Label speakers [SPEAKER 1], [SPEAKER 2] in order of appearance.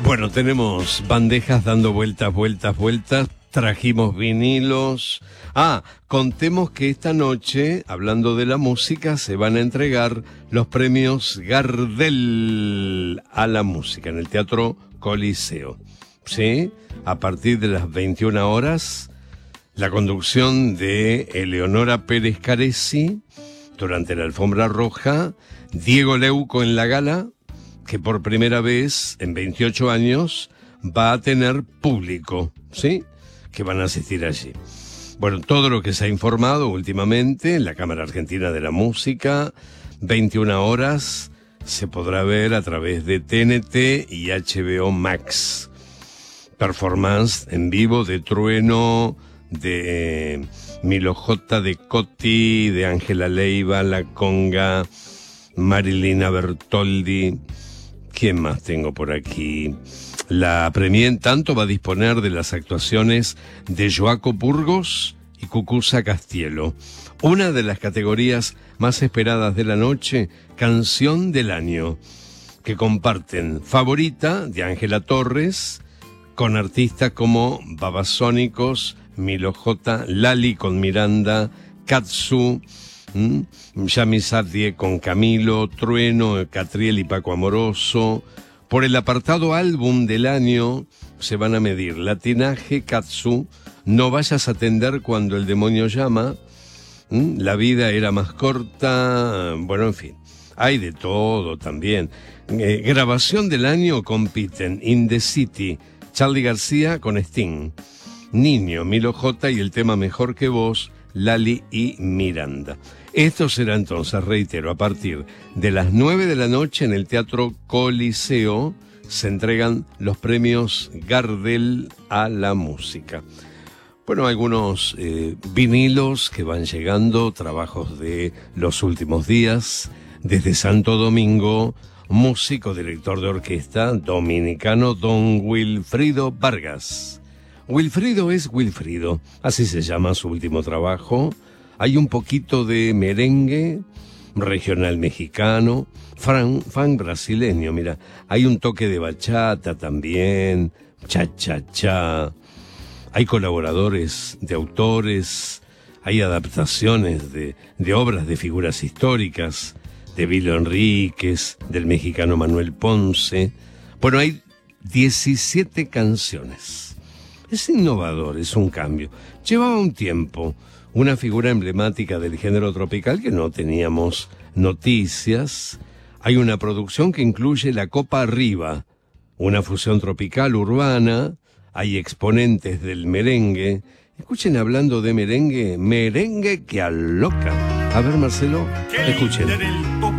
[SPEAKER 1] Bueno, tenemos bandejas dando vueltas. Trajimos vinilos. Contemos que esta noche, hablando de la música, se van a entregar los premios Gardel a la música en el Teatro Coliseo. ¿Sí? A partir de las 21 horas, la conducción de Eleonora Pérez Caresi durante la alfombra roja, Diego Leuco en la gala, que por primera vez en 28 años va a tener público, ¿sí?, que van a asistir allí. Bueno, todo lo que se ha informado últimamente en la Cámara Argentina de la Música, 21 horas, se podrá ver a través de TNT y HBO Max. Performance en vivo de Trueno, de Milo J, de Coti, de Ángela Leiva, La Conga, Marilina Bertoldi. ¿Quién más tengo por aquí? La Premier en tanto va a disponer de las actuaciones de Joaco Burgos y Cucuza Castielo. Una de las categorías más esperadas de la noche, Canción del Año, que comparten Favorita de Ángela Torres con artistas como Babasónicos, Milo J, Lali con Miranda, Katsu, Yami Sadie con Camilo, Trueno, Catriel y Paco Amoroso. Por el apartado álbum del año se van a medir Latinaje, Katsu, No vayas a atender cuando el demonio llama, La vida era más corta, bueno, en fin, hay de todo también. Grabación del año compiten In the City, Charly García con Sting, Niño, Milo J y el tema Mejor que Vos, Lali y Miranda. Esto será entonces, reitero, a partir de las 9 de la noche en el Teatro Coliseo se entregan los premios Gardel a la música. Bueno, algunos vinilos que van llegando, trabajos de los últimos días, desde Santo Domingo, músico, director de orquesta dominicano Don Wilfrido Vargas. Wilfrido es Wilfrido, así se llama su último trabajo. Hay un poquito de merengue, regional mexicano, funk brasileño, mira. Hay un toque de bachata también, cha-cha-cha. Hay colaboradores de autores, hay adaptaciones de obras de figuras históricas, de Vilo Enríquez, del mexicano Manuel Ponce. Bueno, hay 17 canciones. Es innovador, es un cambio. Llevaba un tiempo, una figura emblemática del género tropical que no teníamos noticias. Hay una producción que incluye La Copa Arriba, una fusión tropical urbana. Hay exponentes del merengue. Escuchen, hablando de merengue, merengue que aloca. A ver, Marcelo, escuchen.